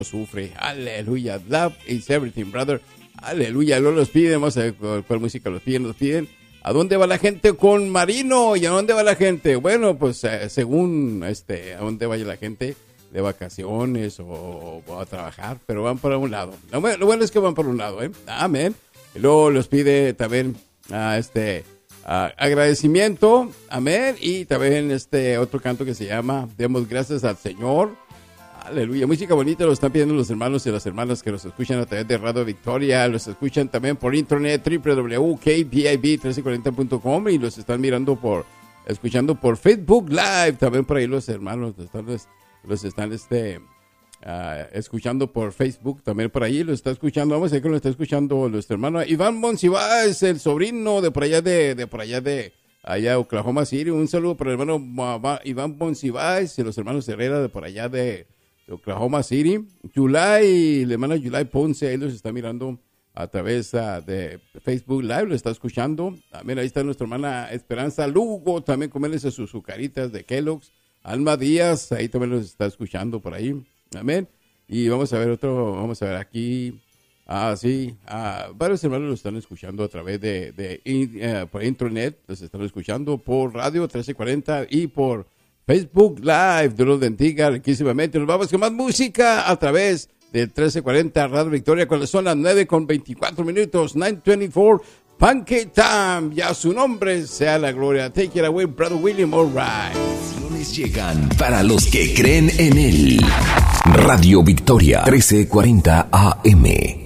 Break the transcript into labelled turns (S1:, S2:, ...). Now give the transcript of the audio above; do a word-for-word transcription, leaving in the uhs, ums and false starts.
S1: sufre. Aleluya. Love is everything, brother. Aleluya. No los piden. Vamos a ver cuál, cuál música los piden. Los piden. ¿A dónde va la gente con Marino? ¿Y a dónde va la gente? Bueno, pues eh, según este, a dónde vaya la gente, de vacaciones o, o a trabajar, pero van por un lado. Lo bueno, lo bueno es que van por un lado, ¿eh? Amén. Y luego los pide también a este a, agradecimiento, amén. Y también este otro canto que se llama Demos gracias al Señor. Aleluya, música bonita lo están pidiendo los hermanos y las hermanas que los escuchan a través de Radio Victoria, los escuchan también por internet, doble u doble u doble u punto k b i b mil trescientos cuarenta punto com, y los están mirando por, escuchando por Facebook Live, también por ahí los hermanos los están, los están este, uh, escuchando por Facebook, también por ahí los está escuchando, vamos a ver que lo está escuchando nuestro hermano Iván Monsiváis, el sobrino de por allá de, de por allá de allá Oklahoma City. Un saludo para el hermano Iván Monsiváis y los hermanos Herrera de por allá de Oklahoma City. Yulai, la hermana Yulai Ponce, ahí los está mirando a través uh, de Facebook Live, lo está escuchando. También ahí está nuestra hermana Esperanza Lugo, también comerles sus azucaritas de Kellogg's. Alma Díaz, ahí también los está escuchando por ahí. Amén. Y vamos a ver otro, vamos a ver aquí. Ah, sí, ah, varios hermanos los están escuchando a través de, de uh, por internet, los están escuchando por Radio trece cuarenta y por Facebook Live. Dios los bendiga riquísimamente. Nos vamos con más música a través de trece cuarenta Radio Victoria, cuando son las nueve con veinticuatro minutos, nueve veinticuatro, Pancake Time. Ya su nombre sea la gloria. Take it away, Brother William. All right.
S2: Llegan para los que creen en él. Radio Victoria, trece cuarenta A M.